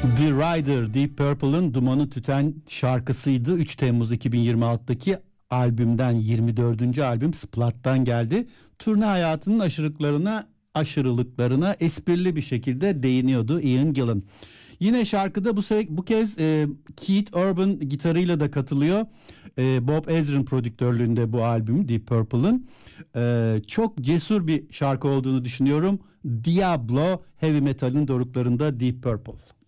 The Rider, Deep Purple'ın Dumanı Tüten şarkısıydı. 3 Temmuz 2026'daki albümden 24. albüm Splat'tan geldi. Turne hayatının aşırılıklarına esprili bir şekilde değiniyordu Ian Gillan. Yine şarkıda bu kez Keith Urban gitarıyla da katılıyor. Bob Ezrin prodüktörlüğünde bu albüm Deep Purple'ın. Çok cesur bir şarkı olduğunu düşünüyorum. Diablo, heavy metalin doruklarında Deep Purple.